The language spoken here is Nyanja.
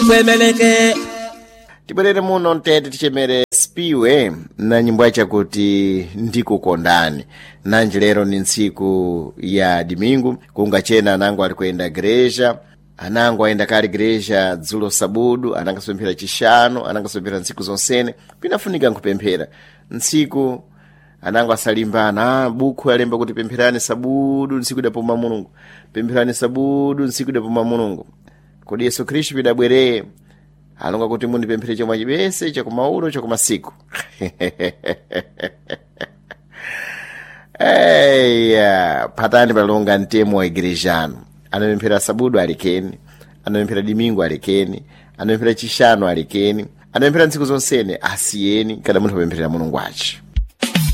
kwemeleke tibwerere muno ntete tichemere spiwe na nyimbo yace kuti ndikukondani nanji lero ni ntsiku ya dimingu kungachena anango ali kuyenda igreja anango ayenda kali igreja dzulo sabudu anangasopemphera chishanu anangasopemphera ntsiku zonsene pinafunika nkupemphera ntsiku anango asalimbana buku alemba kuti pempherani sabudu ntsiku idapuma mulungu pempherani sabudu ntsiku idapuma mulungu kodi Yesu Khristu pidabwere alonga kuti mundipemphere chomwe chibese chakumaulo chakumasiku eya patani palonga mtemo wa igrejano anapemphera sabudu alekeni anapemphera dimingu alekeni anapemphera chishanu alekeni anapemphera ntsiku zonsene asiyeni kada munthu apempherera mulungu wace